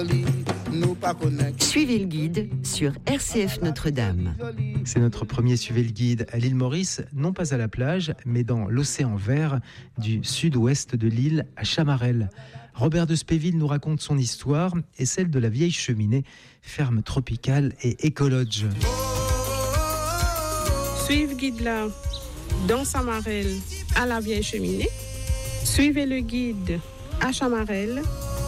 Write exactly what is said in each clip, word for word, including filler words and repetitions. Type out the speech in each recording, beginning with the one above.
Suivez le guide sur R C F Notre-Dame. C'est notre premier Suivez le guide à l'île Maurice, non pas à la plage, mais dans l'océan vert du sud-ouest de l'île à Chamarel. Robert de Spéville nous raconte son histoire et celle de la vieille cheminée, ferme tropicale et écologe. Suivez le guide là, dans Chamarel, à la vieille cheminée. Suivez le guide à Chamarel,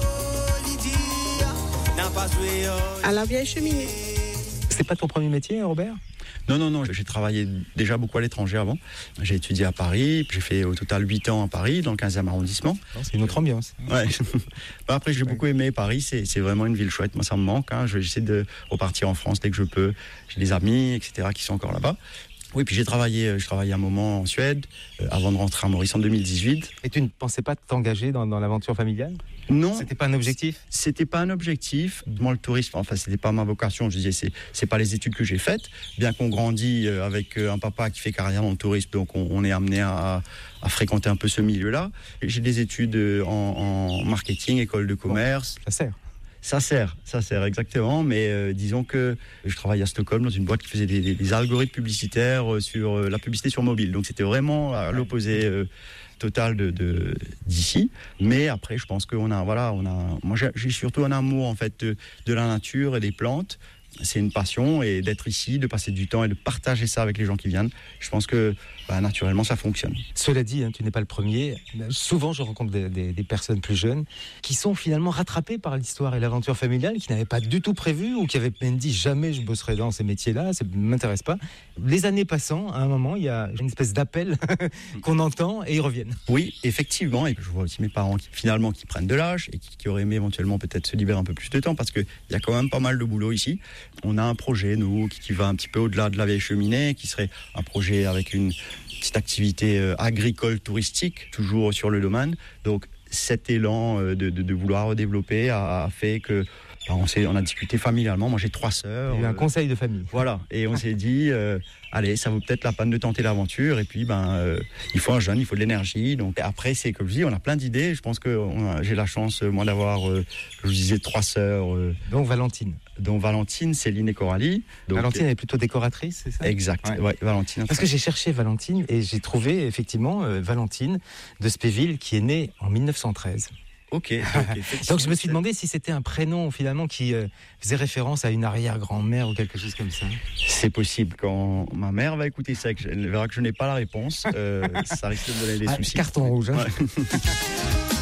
à la vieille cheminée. C'est pas ton premier métier, Robert ? Non, non, non, j'ai travaillé déjà beaucoup à l'étranger avant. J'ai étudié à Paris, j'ai fait au total huit ans à Paris, dans le quinzième arrondissement. C'est une autre ambiance. Ouais. Après, j'ai beaucoup aimé Paris, c'est, c'est vraiment une ville chouette. Moi, ça me manque. Hein. J'essaie de repartir en France dès que je peux. J'ai des amis, et cetera, qui sont encore là-bas. Oui, puis j'ai travaillé, je travaillais un moment en Suède, euh, avant de rentrer à Maurice en deux mille dix-huit. Et tu ne pensais pas t'engager dans, dans l'aventure familiale ? Non. C'était pas un objectif ? C'était pas un objectif. Moi, le tourisme, enfin, c'était pas ma vocation. Je disais, c'est, c'est pas les études que j'ai faites. Bien qu'on grandit avec un papa qui fait carrière dans le tourisme, donc on, on est amené à, à fréquenter un peu ce milieu-là. J'ai des études en, en marketing, école de commerce. Ça sert. Ça sert, ça sert exactement, mais euh, disons que je travaillais à Stockholm dans une boîte qui faisait des, des, des algorithmes publicitaires sur euh, la publicité sur mobile, donc c'était vraiment à l'opposé euh, total de, de d'ici. Mais après, je pense qu'on a, voilà, on a, moi j'ai, j'ai surtout un amour en fait de, de la nature et des plantes. C'est une passion, et d'être ici, de passer du temps et de partager ça avec les gens qui viennent, je pense que bah, naturellement ça fonctionne. Cela dit, hein, tu n'es pas le premier. Souvent je rencontre des, des, des personnes plus jeunes qui sont finalement rattrapées par l'histoire et l'aventure familiale, qui n'avaient pas du tout prévu ou qui avaient même dit jamais je bosserai dans ces métiers-là, ça ne m'intéresse pas. Les années passant, à un moment il y a une espèce d'appel qu'on entend et ils reviennent. Oui, effectivement, et je vois aussi mes parents qui finalement qui prennent de l'âge et qui, qui auraient aimé éventuellement peut-être se libérer un peu plus de temps, parce qu'il y a quand même pas mal de boulot ici. On a un projet, nous, qui, qui va un petit peu au-delà de la vieille cheminée, qui serait un projet avec une petite activité euh, agricole touristique, toujours sur le domaine. Donc cet élan euh, de, de, de vouloir développer a, a fait que bah, on, s'est, on a discuté familialement. Moi j'ai trois sœurs. Il y a eu un euh, conseil de famille. Voilà, et on s'est dit, euh, allez, ça vaut peut-être la peine de tenter l'aventure. Et puis, ben, euh, il faut un jeune, il faut de l'énergie. Donc après, c'est comme je dis, on a plein d'idées. Je pense que on a, j'ai la chance, moi, d'avoir, euh, je vous disais, trois sœurs. Euh, Donc Valentine. dont Valentine, Céline et Coralie. Donc, Valentine est plutôt décoratrice, c'est ça ? Exact, ouais. Ouais, Valentine. Parce que j'ai cherché Valentine et j'ai trouvé effectivement euh, Valentine de Spéville qui est née en dix-neuf cent treize. Ok. Donc, donc je me suis demandé si c'était un prénom finalement qui euh, faisait référence à une arrière-grand-mère ou quelque chose comme ça. C'est possible. Quand ma mère va écouter ça, elle verra que je n'ai pas la réponse. Euh, ça risque de me donner des ah, soucis. Carton rouge. Hein. Ouais.